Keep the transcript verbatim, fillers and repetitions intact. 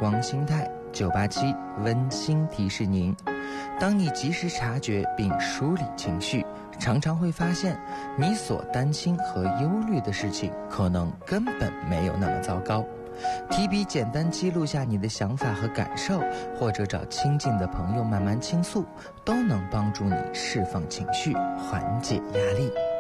光心态九八七温馨提示您，当你及时察觉并梳理情绪，常常会发现你所担心和忧虑的事情可能根本没有那么糟糕。提笔简单记录下你的想法和感受，或者找亲近的朋友慢慢倾诉，都能帮助你释放情绪，缓解压力。